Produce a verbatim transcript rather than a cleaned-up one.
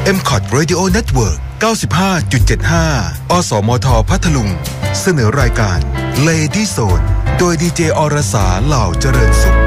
เอ็ม ซี โอ ที Radio Network เก้าสิบห้าจุดเจ็ดห้า อสมทพัทลุงเสนอรายการ Lady Zone โดยดีเจอรสาเหล่าเจริญสุข